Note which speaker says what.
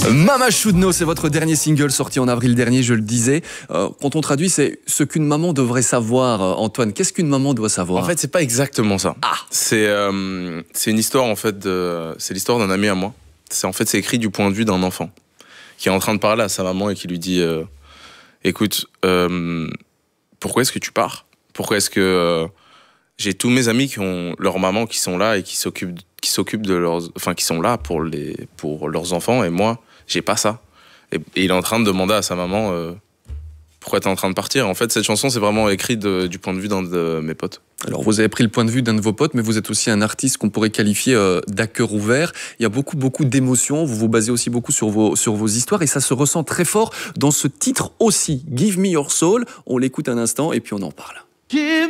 Speaker 1: Mama Should Know, c'est votre dernier single sorti en avril dernier, je le disais. Quand on traduit, c'est ce qu'une maman devrait savoir. Antoine, qu'est-ce qu'une maman doit savoir?
Speaker 2: En fait, c'est pas exactement ça.
Speaker 1: Ah.
Speaker 2: C'est une histoire, en fait, c'est l'histoire d'un ami à moi. C'est écrit du point de vue d'un enfant qui est en train de parler à sa maman et qui lui dit écoute, pourquoi est-ce que tu pars? Pourquoi est-ce que j'ai tous mes amis qui ont leur maman qui sont là et qui s'occupent de leurs, enfin qui sont là pour leurs enfants, et moi j'ai pas ça. Et il est en train de demander à sa maman pourquoi t'es en train de partir. En fait, cette chanson, c'est vraiment écrite du point de vue d'un de mes potes.
Speaker 1: Alors, vous avez pris le point de vue d'un de vos potes, mais vous êtes aussi un artiste qu'on pourrait qualifier d'à cœur ouvert. Il y a beaucoup d'émotions. Vous vous basez aussi beaucoup sur vos histoires, et ça se ressent très fort dans ce titre aussi. Give Me Your Soul. On l'écoute un instant et puis on en parle.
Speaker 3: Give